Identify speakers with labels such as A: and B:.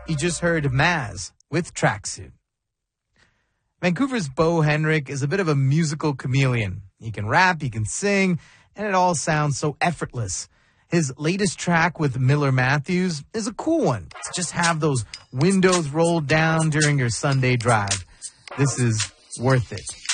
A: You just heard Maz with Tracksuit. Vancouver's Bo Henrik is a bit of a musical chameleon. He can rap, he can sing, and it all sounds so effortless. His latest track with Miller Matthews is a cool one. To just have those windows rolled down during your Sunday drive. This is Worth It.